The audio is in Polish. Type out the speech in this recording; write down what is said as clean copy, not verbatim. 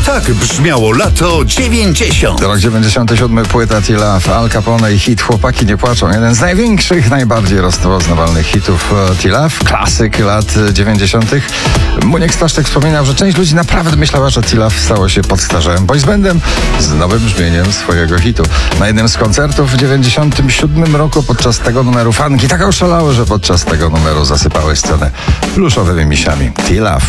Tak brzmiało lato 90. Rok 97, płyta T-Love, Al Capone i hit Chłopaki nie płaczą. Jeden z największych, najbardziej rozpoznawalnych hitów T-Love, klasyk lat 90. Muniek Staszczyk wspominał, że część ludzi naprawdę myślała, że T-Love stało się podstarzałym boysbandem z nowym brzmieniem swojego hitu. Na jednym z koncertów w 97 roku podczas tego numeru fanki tak oszalały, że podczas tego numeru zasypały scenę pluszowymi misiami. T-Love.